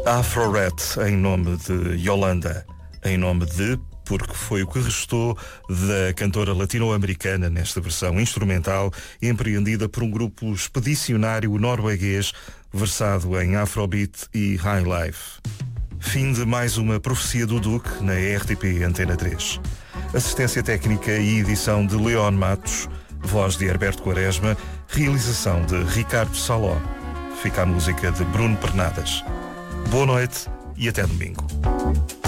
Afrorat, em nome de Yolanda, em nome de, porque foi o que restou da cantora latino-americana nesta versão instrumental, empreendida por um grupo expedicionário norueguês versado em Afrobeat e Highlife. Fim de mais uma profecia do Duque na RTP Antena 3. Assistência técnica e edição de Leon Matos, voz de Herberto Quaresma, realização de Ricardo Saló. Fica a música de Bruno Pernadas. Boa noite e até domingo.